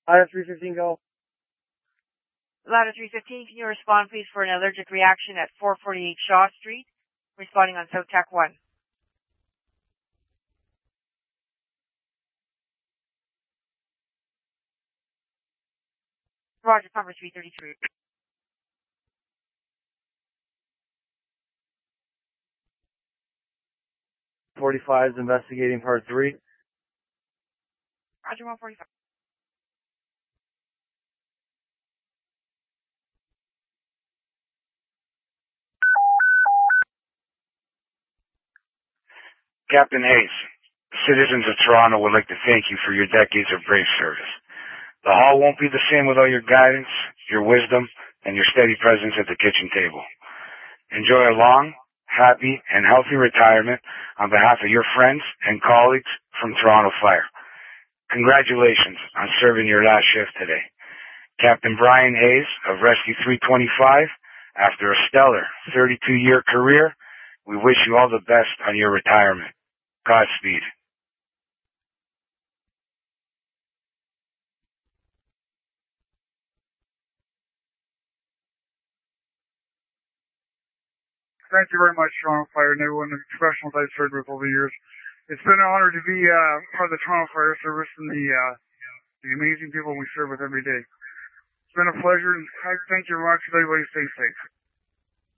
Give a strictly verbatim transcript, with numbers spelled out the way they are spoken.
Ladder three fifteen, go. Ladder three fifteen, can you respond, please, for an allergic reaction at four forty-eight Shaw Street? Responding on South Tac one. Roger, Pumper three thirty-three. forty-five is investigating part three. Roger, one forty-five. Captain Hayes, the citizens of Toronto would like to thank you for your decades of brave service. The hall won't be the same without your guidance, your wisdom, and your steady presence at the kitchen table. Enjoy a long, happy, and healthy retirement on behalf of your friends and colleagues from Toronto Fire. Congratulations on serving your last shift today. Captain Brian Hayes of Rescue three twenty-five, after a stellar thirty-two-year career, we wish you all the best on your retirement. Godspeed. Thank you very much, Toronto Fire, and everyone, the professionals I've served with over the years. It's been an honor to be uh, part of the Toronto Fire Service and the uh, the amazing people we serve with every day. It's been a pleasure, and I thank you very much. Everybody stay safe.